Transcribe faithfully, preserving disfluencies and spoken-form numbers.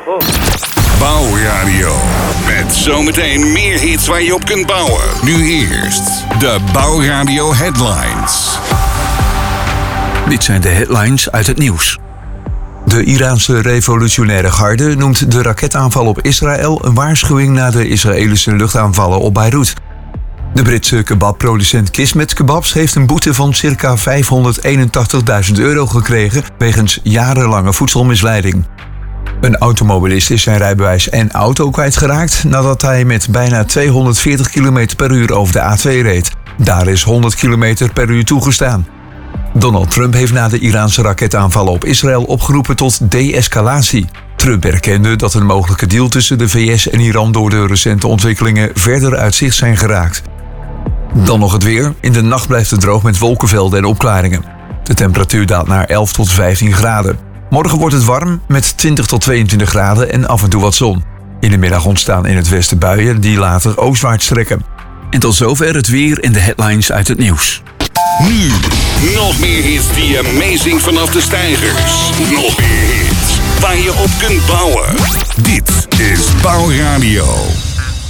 Bouwradio. Met zometeen meer hits waar je op kunt bouwen. Nu eerst de Bouwradio Headlines. Dit zijn de headlines uit het nieuws. De Iraanse revolutionaire garde noemt de raketaanval op Israël een waarschuwing na de Israëlische luchtaanvallen op Beirut. De Britse kebabproducent Kismet Kebabs heeft een boete van circa vijfhonderdeenentachtigduizend euro gekregen wegens jarenlange voedselmisleiding. Een automobilist is zijn rijbewijs en auto kwijtgeraakt nadat hij met bijna tweehonderdveertig kilometer per uur over de A twee reed. Daar is honderd kilometer per uur toegestaan. Donald Trump heeft na de Iraanse raketaanvallen op Israël opgeroepen tot de-escalatie. Trump erkende dat een mogelijke deal tussen de V S en Iran door de recente ontwikkelingen verder uit zicht zijn geraakt. Dan nog het weer. In de nacht blijft het droog met wolkenvelden en opklaringen. De temperatuur daalt naar elf tot vijftien graden. Morgen wordt het warm met twintig tot tweeëntwintig graden en af en toe wat zon. In de middag ontstaan in het westen buien die later oostwaarts trekken. En tot zover het weer en de headlines uit het nieuws. Nu, nog meer hits die amazing vanaf de stijgers. Nog meer hits waar je op kunt bouwen. Dit is Bouwradio.